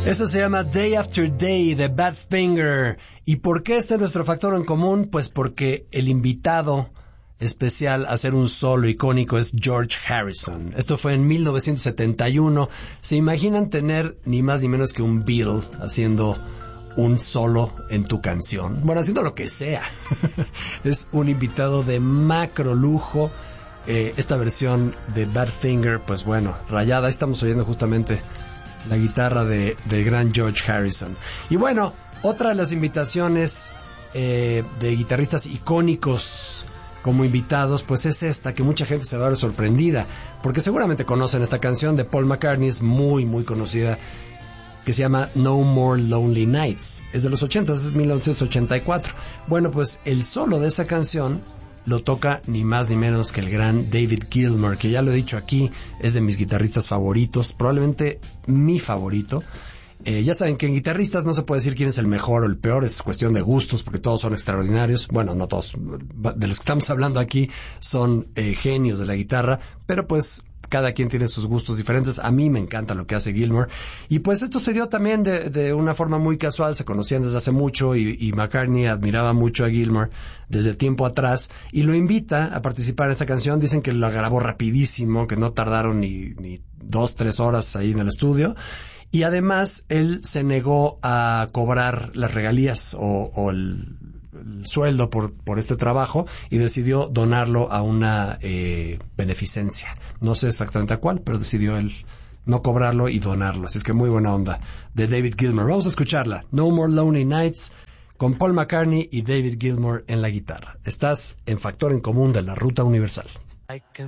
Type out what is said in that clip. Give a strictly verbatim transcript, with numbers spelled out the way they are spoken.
Eso se llama Day After Day de Badfinger. ¿Y por qué este es nuestro factor en común? Pues porque el invitado especial a hacer un solo icónico es George Harrison. Esto fue en mil novecientos setenta y uno. ¿Se imaginan tener ni más ni menos que un Beatle haciendo un solo en tu canción? Bueno, haciendo lo que sea. Es un invitado de macro lujo. Eh, esta versión de Badfinger, pues bueno, rayada. Ahí estamos oyendo justamente la guitarra de, del gran George Harrison. Y bueno, otra de las invitaciones eh, de guitarristas icónicos como invitados, pues es esta, que mucha gente se va a ver sorprendida, porque seguramente conocen esta canción de Paul McCartney, es muy, muy conocida, que se llama No More Lonely Nights. Es de los ochenta, es mil novecientos ochenta y cuatro. Bueno, pues el solo de esa canción lo toca ni más ni menos que el gran David Gilmour, que ya lo he dicho aquí, es de mis guitarristas favoritos, probablemente mi favorito. Eh, ya saben que en guitarristas no se puede decir quién es el mejor o el peor, es cuestión de gustos, porque todos son extraordinarios. Bueno, no todos, de los que estamos hablando aquí son eh, genios de la guitarra, pero pues cada quien tiene sus gustos diferentes. A mí me encanta lo que hace Gilmour. Y pues esto se dio también de, de una forma muy casual. Se conocían desde hace mucho y, y McCartney admiraba mucho a Gilmour desde tiempo atrás y lo invita a participar en esta canción. Dicen que lo grabó rapidísimo, que no tardaron ni, ni dos, tres horas ahí en el estudio. Y además él se negó a cobrar las regalías o, o el, el sueldo por, por este trabajo y decidió donarlo a una eh, beneficencia. No sé exactamente a cuál, pero decidió él no cobrarlo y donarlo. Así es que muy buena onda de David Gilmour. Vamos a escucharla. No More Lonely Nights con Paul McCartney y David Gilmour en la guitarra. Estás en Factor en Común de la Ruta Universal.